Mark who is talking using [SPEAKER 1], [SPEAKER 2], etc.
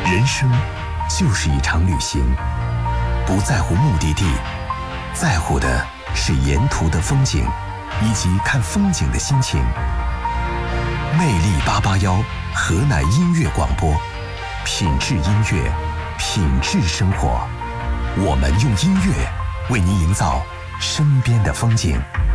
[SPEAKER 1] 人生就是一场旅行，不在乎目的地，在乎的是沿途的风景，以及看风景的心情。魅力881河南音乐广播，品质音乐，品质生活。我们用音乐为您营造身边的风景。